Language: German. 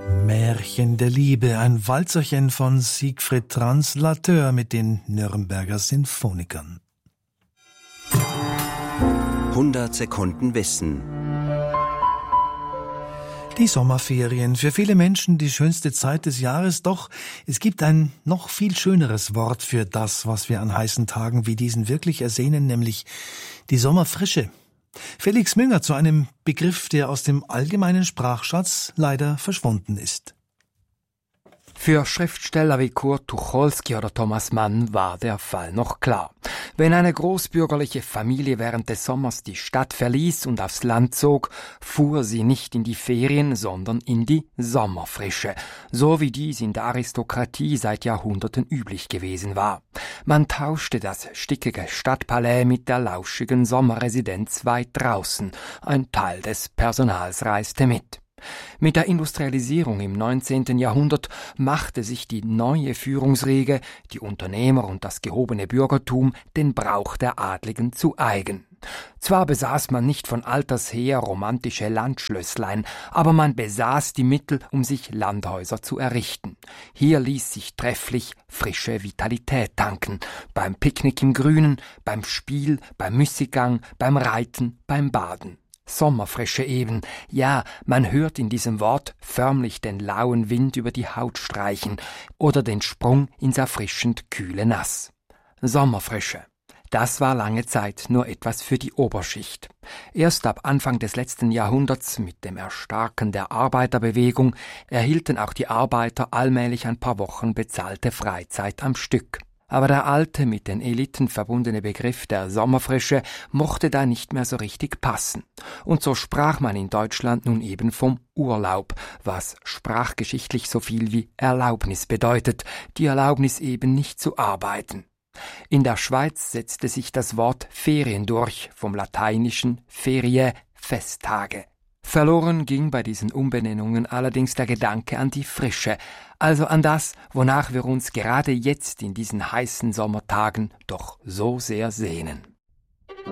Märchen der Liebe, ein Walzerchen von Siegfried Translateur mit den Nürnberger Sinfonikern. 100 Sekunden Wissen. Die Sommerferien, für viele Menschen die schönste Zeit des Jahres, doch es gibt ein noch viel schöneres Wort für das, was wir an heißen Tagen wie diesen wirklich ersehnen, nämlich die Sommerfrische. Felix Münger zu einem Begriff, der aus dem allgemeinen Sprachschatz leider verschwunden ist. Für Schriftsteller wie Kurt Tucholsky oder Thomas Mann war der Fall noch klar. Wenn eine großbürgerliche Familie während des Sommers die Stadt verließ und aufs Land zog, fuhr sie nicht in die Ferien, sondern in die Sommerfrische, so wie dies in der Aristokratie seit Jahrhunderten üblich gewesen war. Man tauschte das stickige Stadtpalais mit der lauschigen Sommerresidenz weit draußen. Ein Teil des Personals reiste mit. Mit der Industrialisierung im 19. Jahrhundert machte sich die neue Führungsriege, die Unternehmer und das gehobene Bürgertum, den Brauch der Adligen zu eigen. Zwar besaß man nicht von alters her romantische Landschlösslein, aber man besaß die Mittel, um sich Landhäuser zu errichten. Hier ließ sich trefflich frische Vitalität tanken, beim Picknick im Grünen, beim Spiel, beim Müßiggang, beim Reiten, beim Baden. Sommerfrische eben, ja, man hört in diesem Wort förmlich den lauen Wind über die Haut streichen oder den Sprung ins erfrischend kühle Nass. Sommerfrische, das war lange Zeit nur etwas für die Oberschicht. Erst ab Anfang des letzten Jahrhunderts, mit dem Erstarken der Arbeiterbewegung, erhielten auch die Arbeiter allmählich ein paar Wochen bezahlte Freizeit am Stück. Aber der alte, mit den Eliten verbundene Begriff der Sommerfrische mochte da nicht mehr so richtig passen. Und so sprach man in Deutschland nun eben vom Urlaub, was sprachgeschichtlich so viel wie Erlaubnis bedeutet, die Erlaubnis eben nicht zu arbeiten. In der Schweiz setzte sich das Wort Ferien durch, vom lateinischen Feriae, Festtage. Verloren ging bei diesen Umbenennungen allerdings der Gedanke an die Frische, also an das, wonach wir uns gerade jetzt in diesen heißen Sommertagen doch so sehr sehnen.